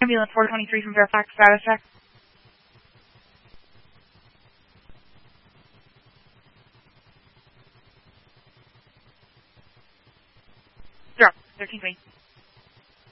Ambulance 423 from Fairfax, status check. 0, 13 3.